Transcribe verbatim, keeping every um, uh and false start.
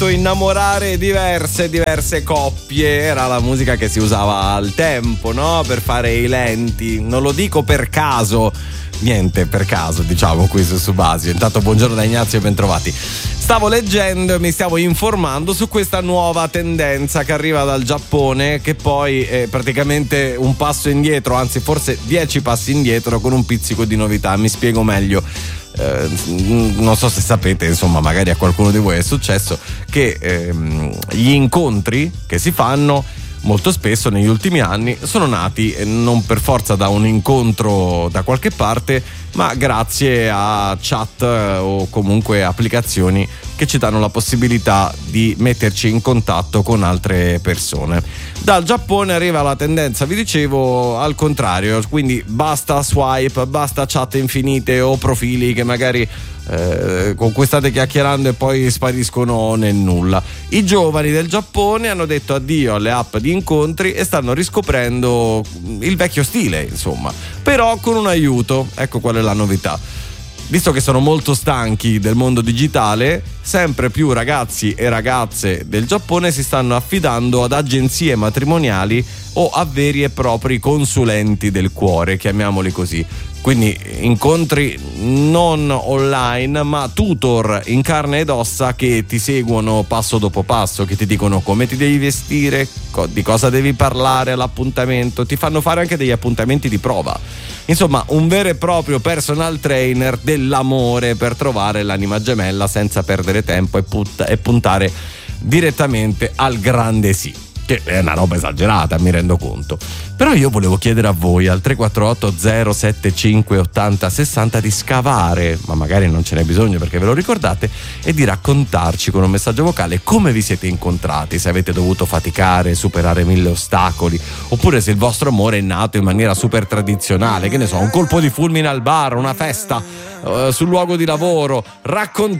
fatto innamorare diverse diverse coppie. Era la musica che si usava al tempo, no? Per fare i lenti. Non lo dico per caso, niente per caso, diciamo, qui su Subasio. Intanto buongiorno da Ignazio e bentrovati. Stavo leggendo e mi stavo informando su questa nuova tendenza che arriva dal Giappone, che poi è praticamente un passo indietro, anzi forse dieci passi indietro, con un pizzico di novità. Mi spiego meglio. Eh, non so se sapete, insomma, magari a qualcuno di voi è successo che ehm, gli incontri che si fanno molto spesso negli ultimi anni sono nati non per forza da un incontro da qualche parte, ma grazie a chat o comunque applicazioni che ci danno la possibilità di metterci in contatto con altre persone. Dal Giappone arriva la tendenza, vi dicevo, al contrario, quindi basta swipe, basta chat infinite o profili che magari eh, con cui state chiacchierando e poi spariscono nel nulla. I giovani del Giappone hanno detto addio alle app di incontri e stanno riscoprendo il vecchio stile, insomma, però con un aiuto. Ecco qual è la novità. Visto che sono molto stanchi del mondo digitale, sempre più ragazzi e ragazze del Giappone si stanno affidando ad agenzie matrimoniali o a veri e propri consulenti del cuore, chiamiamoli così. Quindi incontri non online, ma tutor in carne ed ossa che ti seguono passo dopo passo, che ti dicono come ti devi vestire, co- di cosa devi parlare all'appuntamento, ti fanno fare anche degli appuntamenti di prova. Insomma, un vero e proprio personal trainer dell'amore per trovare l'anima gemella senza perdere tempo e, put- e puntare direttamente al grande sì. Che è una roba esagerata, mi rendo conto. Però io volevo chiedere a voi al tre quattro otto zero sette cinque ottanta sessanta di scavare, ma magari non ce n'è bisogno perché ve lo ricordate, e di raccontarci con un messaggio vocale come vi siete incontrati, se avete dovuto faticare, superare mille ostacoli, oppure se il vostro amore è nato in maniera super tradizionale, che ne so, un colpo di fulmine al bar, una festa uh, sul luogo di lavoro. Raccontate